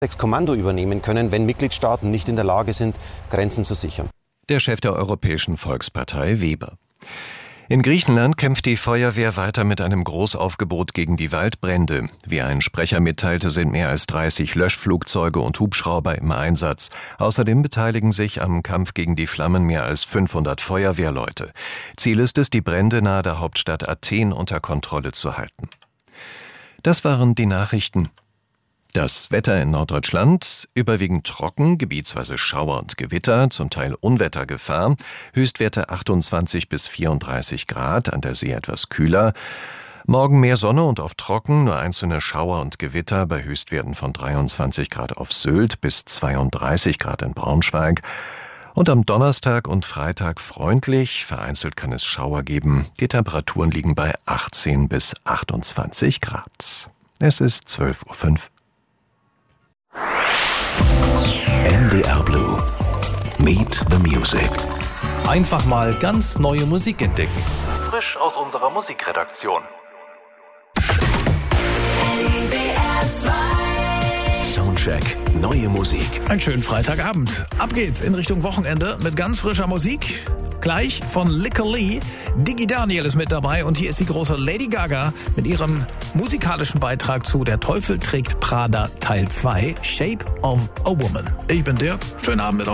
Kommando übernehmen können, wenn Mitgliedstaaten nicht in der Lage sind, Grenzen zu sichern. Der Chef der Europäischen Volkspartei Weber. In Griechenland kämpft die Feuerwehr weiter mit einem Großaufgebot gegen die Waldbrände. Wie ein Sprecher mitteilte, sind mehr als 30 Löschflugzeuge und Hubschrauber im Einsatz. Außerdem beteiligen sich am Kampf gegen die Flammen mehr als 500 Feuerwehrleute. Ziel ist es, die Brände nahe der Hauptstadt Athen unter Kontrolle zu halten. Das waren die Nachrichten. Das Wetter in Norddeutschland: überwiegend trocken, gebietsweise Schauer und Gewitter, zum Teil Unwettergefahr, Höchstwerte 28 bis 34 Grad, an der See etwas kühler. Morgen mehr Sonne und oft trocken, nur einzelne Schauer und Gewitter bei Höchstwerten von 23 Grad auf Sylt bis 32 Grad in Braunschweig. Und am Donnerstag und Freitag freundlich, vereinzelt kann es Schauer geben. Die Temperaturen liegen bei 18 bis 28 Grad. Es ist 12:05 Uhr. NDR Blue. Meet the Music. Einfach mal ganz neue Musik entdecken. Frisch aus unserer Musikredaktion. Soundcheck. Neue Musik. Einen schönen Freitagabend. Ab geht's in Richtung Wochenende mit ganz frischer Musik. Gleich von Licker Lee. Diggy Daniel ist mit dabei und hier ist die große Lady Gaga mit ihrem musikalischen Beitrag zu Der Teufel trägt Prada Teil 2, Shape of a Woman. Ich bin Dirk. Schönen Abend mit euch.